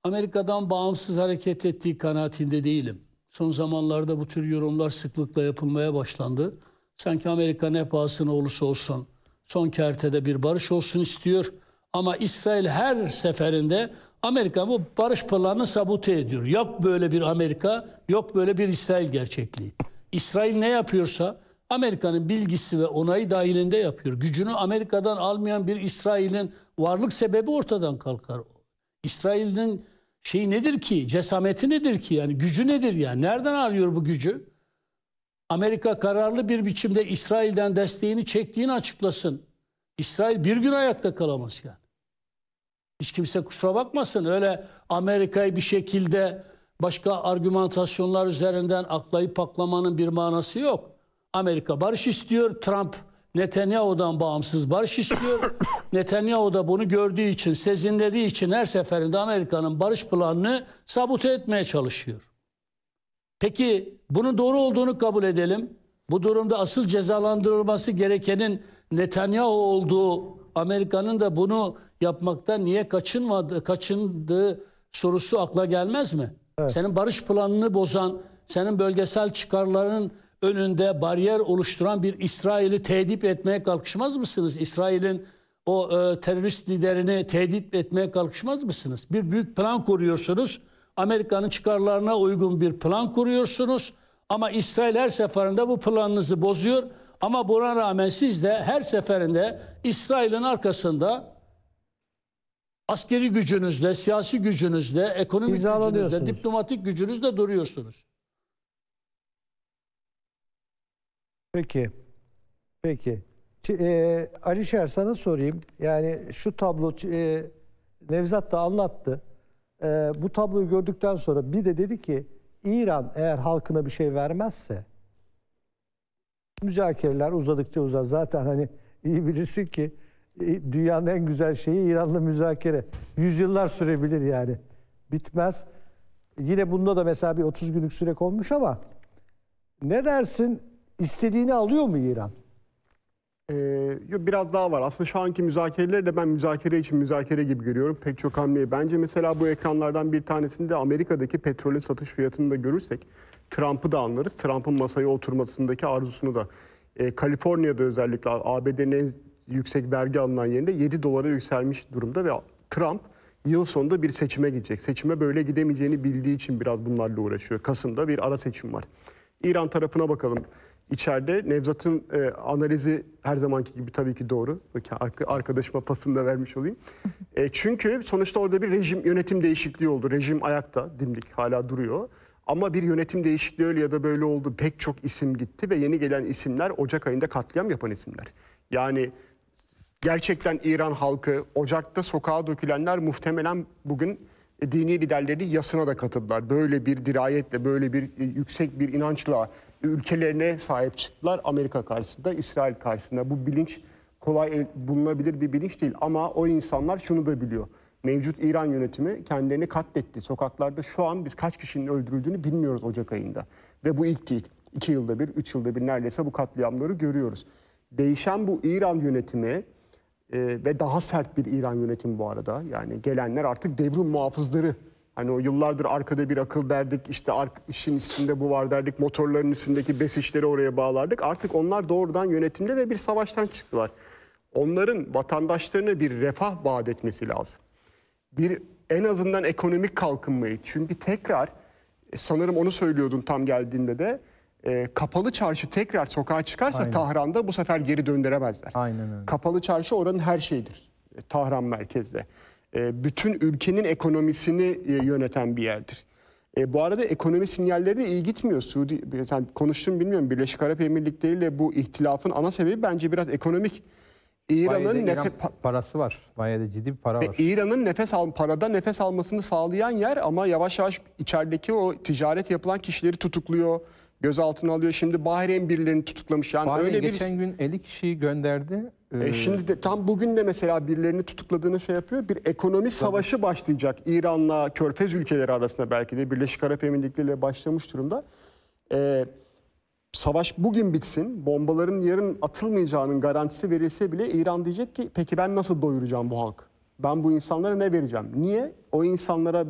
Amerika'dan bağımsız hareket ettiği kanaatinde değilim. Son zamanlarda bu tür yorumlar sıklıkla yapılmaya başlandı. Sanki Amerika ne pahasına olursa olsun son kertede bir barış olsun istiyor. Ama İsrail her seferinde Amerika bu barış planını sabote ediyor. Yok böyle bir Amerika, yok böyle bir İsrail gerçekliği. İsrail ne yapıyorsa Amerika'nın bilgisi ve onayı dahilinde yapıyor. Gücünü Amerika'dan almayan bir İsrail'in varlık sebebi ortadan kalkar. İsrail'in şeyi nedir ki? Cesameti nedir ki? Yani gücü nedir yani? Nereden alıyor bu gücü? Amerika kararlı bir biçimde İsrail'den desteğini çektiğini açıklasın. İsrail bir gün ayakta kalamaz yani. Hiç kimse kusura bakmasın. Öyle Amerika'yı bir şekilde başka argümantasyonlar üzerinden aklayıp paklamanın bir manası yok. Amerika barış istiyor. Trump Netanyahu'dan bağımsız barış istiyor. Netanyahu da bunu gördüğü için, sezinlediği için her seferinde Amerika'nın barış planını sabote etmeye çalışıyor. Peki bunun doğru olduğunu kabul edelim. Bu durumda asıl cezalandırılması gerekenin Netanyahu olduğu, Amerika'nın da bunu yapmaktan niye kaçındığı sorusu akla gelmez mi? Evet. Senin barış planını bozan, senin bölgesel çıkarların önünde bariyer oluşturan bir İsrail'i tehdit etmeye kalkışmaz mısınız? İsrail'in o terörist liderini tehdit etmeye kalkışmaz mısınız? Bir büyük plan kuruyorsunuz. Amerika'nın çıkarlarına uygun bir plan kuruyorsunuz. Ama İsrail her seferinde bu planınızı bozuyor. Ama buna rağmen siz de her seferinde İsrail'in arkasında askeri gücünüzle, siyasi gücünüzle, ekonomik gücünüzle, diplomatik gücünüzle duruyorsunuz. Peki. Peki. Alişer sana sorayım. Yani şu tablo Nevzat da anlattı. Bu tabloyu gördükten sonra bir de dedi ki İran eğer halkına bir şey vermezse müzakereler uzadıkça uzar. Zaten hani iyi bilirsin ki dünyanın en güzel şeyi İran'la müzakere. Yüzyıllar sürebilir yani. Bitmez. Yine bunda da mesela bir 30 günlük süre konmuş ama ne dersin? İstediğini alıyor mu İran? Biraz daha var. Aslında şu anki müzakereleri de ben müzakere için müzakere gibi görüyorum. Pek çok hamleyi. Bence mesela bu ekranlardan bir tanesinde Amerika'daki petrolün satış fiyatını da görürsek Trump'ı da anlarız. Trump'ın masaya oturmasındaki arzusunu da. Kaliforniya'da özellikle ABD'nin en yüksek vergi alınan yerinde 7 dolara yükselmiş durumda ve Trump yıl sonunda bir seçime gidecek. Seçime böyle gidemeyeceğini bildiği için biraz bunlarla uğraşıyor. Kasım'da bir ara seçim var. İran tarafına bakalım. İçeride Nevzat'ın analizi her zamanki gibi tabii ki doğru. Arkadaşıma pasını da vermiş olayım. Çünkü sonuçta orada bir yönetim değişikliği oldu. Rejim ayakta, dimdik hala duruyor. Ama bir yönetim değişikliği öyle ya da böyle oldu. Pek çok isim gitti ve yeni gelen isimler Ocak ayında katliam yapan isimler. Yani gerçekten İran halkı, Ocak'ta sokağa dökülenler muhtemelen bugün dini liderleri yasına da katıldılar. Böyle bir dirayetle, böyle bir yüksek bir inançla ülkelerine sahip çıktılar Amerika karşısında, İsrail karşısında. Bu bilinç kolay bulunabilir bir bilinç değil ama o insanlar şunu da biliyor. Mevcut İran yönetimi kendilerini katletti. Sokaklarda şu an biz kaç kişinin öldürüldüğünü bilmiyoruz Ocak ayında. Ve bu ilk değil. 2 yılda bir, 3 yılda bir neredeyse bu katliamları görüyoruz. Değişen bu İran yönetimi ve daha sert bir İran yönetimi bu arada. Yani gelenler artık devrim muhafızları. Hani o yıllardır arkada bir akıl derdik, işte işin üstünde bu var derdik, motorların üstündeki besişleri oraya bağlardık. Artık onlar doğrudan yönetimde ve bir savaştan çıktılar. Onların vatandaşlarına bir refah vaat etmesi lazım. En azından ekonomik kalkınmayı. Çünkü tekrar sanırım onu söylüyordun tam geldiğinde de kapalı çarşı tekrar sokağa çıkarsa aynen. Tahran'da bu sefer geri döndüremezler. Aynen öyle. Kapalı çarşı oranın her şeyidir. Tahran merkezde. Bütün ülkenin ekonomisini yöneten bir yerdir. Bu arada ekonomi sinyalleri de iyi gitmiyor. Sen konuştun bilmiyorum. Birleşik Arap Emirlikleri ile bu ihtilafın ana sebebi bence biraz ekonomik. İran'ın parası var. Bayağı da ciddi bir para var. İran'ın parada nefes almasını sağlayan yer ama yavaş yavaş içerideki o ticaret yapılan kişileri tutukluyor, gözaltına alıyor. Şimdi Bahreyn birilerini tutuklamış. Yani Bahreyn öyle geçen gün 50 kişiyi gönderdi. Şimdi de tam bugün de mesela birilerini tutukladığını şey yapıyor. Bir ekonomi savaşı başlayacak İran'la Körfez ülkeleri arasında, belki de Birleşik Arap Emirlikleri ile başlamış durumda. Savaş bugün bitsin, bombaların yarın atılmayacağının garantisi verilse bile İran diyecek ki peki ben nasıl doyuracağım bu halkı? Ben bu insanlara ne vereceğim? Niye? O insanlara